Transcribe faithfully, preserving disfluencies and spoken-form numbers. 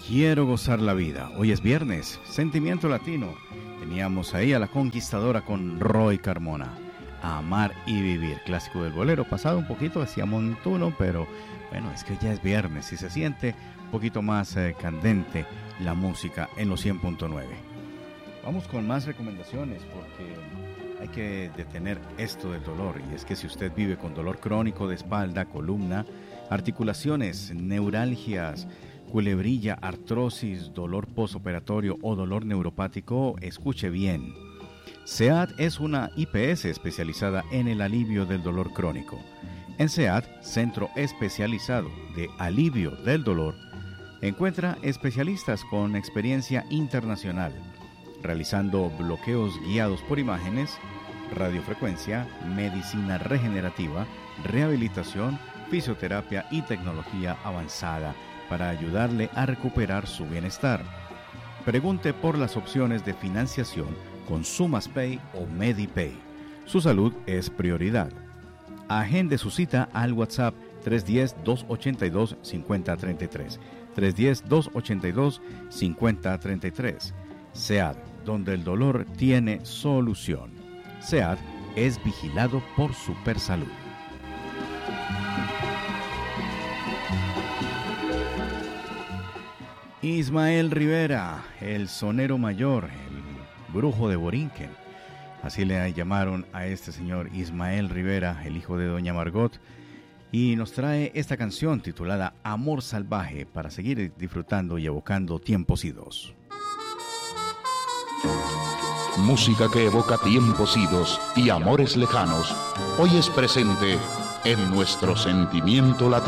Quiero gozar la vida. Hoy es viernes, sentimiento latino. Teníamos ahí a La Conquistadora con Roy Carmona. Amar y vivir, clásico del bolero. Pasado un poquito hacia montuno, pero bueno, es que ya es viernes y se siente un poquito más eh, candente la música en los cien punto nueve. Vamos con más recomendaciones porque hay que detener esto del dolor. Y es que si usted vive con dolor crónico de espalda, columna, articulaciones, neuralgias, culebrilla, artrosis, dolor postoperatorio o dolor neuropático, escuche bien. SEAD es una I P S especializada en el alivio del dolor crónico. En SEAD, Centro Especializado de Alivio del Dolor, encuentra especialistas con experiencia internacional, realizando bloqueos guiados por imágenes, radiofrecuencia, medicina regenerativa, rehabilitación, fisioterapia y tecnología avanzada para ayudarle a recuperar su bienestar. Pregunte por las opciones de financiación con SumasPay o MediPay. Su salud es prioridad. Agende su cita al WhatsApp tres uno cero, dos ocho dos, cinco cero tres tres. tres uno cero, dos ocho dos, cinco cero tres tres. SEAD, donde el dolor tiene solución. SEAD es vigilado por Supersalud. Ismael Rivera, el sonero mayor, el brujo de Borinquen. Así le llamaron a este señor Ismael Rivera, el hijo de doña Margot. Y nos trae esta canción titulada Amor Salvaje para seguir disfrutando y evocando tiempos idos. Música que evoca tiempos idos y amores lejanos, hoy es presente en nuestro sentimiento latino.